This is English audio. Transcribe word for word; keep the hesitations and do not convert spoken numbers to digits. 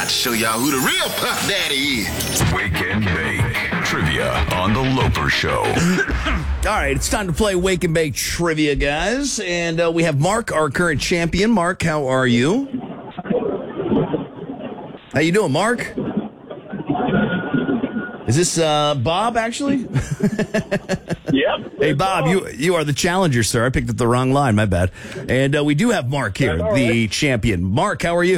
about to show y'all who the real Puff Daddy is. Wake and Bake Trivia on The Loper Show. All right, it's time to play Wake and Bake Trivia, guys. And uh, we have Mark, our current champion. Mark, how are you? How you doing, Mark? Is this uh, Bob, actually? Yep. Hey, Bob, you you are the challenger, sir. I picked up the wrong line. My bad. And uh, we do have Mark here, the champion. Mark, how are you?